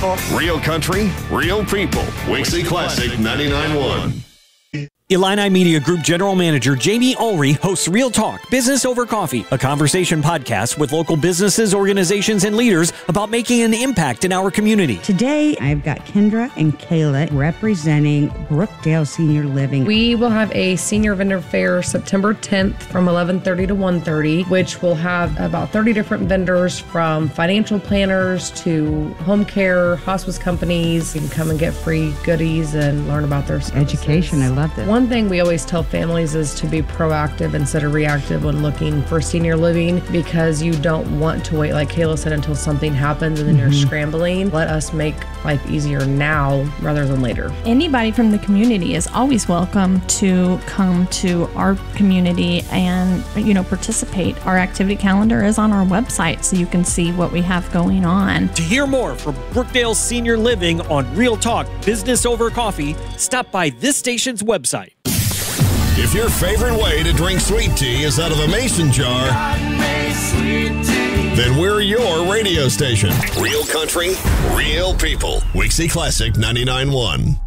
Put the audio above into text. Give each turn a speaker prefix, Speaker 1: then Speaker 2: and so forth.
Speaker 1: people.
Speaker 2: Real country, real people. Wixie Classic 99.1.
Speaker 3: Illini Media Group General Manager Jamie Ulrey hosts Real Talk, Business Over Coffee, a conversation podcast with local businesses, organizations, and leaders about making an impact in our community.
Speaker 4: Today, I've got Kendra and Kayla representing Brookdale Senior Living.
Speaker 5: We will have a senior vendor fair September 10th from 11:30 to 1:30, which will have about 30 different vendors from financial planners to home care, hospice companies. You can come and get free goodies and learn about their services.
Speaker 4: Education, I love this.
Speaker 5: One thing we always tell families is to be proactive instead of reactive when looking for senior living, because you don't want to wait, like Kayla said, until something happens and then you're scrambling. Let us make life easier now rather than later.
Speaker 6: Anybody from the community is always welcome to come to our community and, participate. Our activity calendar is on our website, so you can see what we have going on.
Speaker 3: To hear more from Brookdale Senior Living on Real Talk, Business Over Coffee, stop by this station's website.
Speaker 2: If your favorite way to drink sweet tea is out of a mason jar, then we're your radio station. Real country, real people. Wixie Classic 99.1.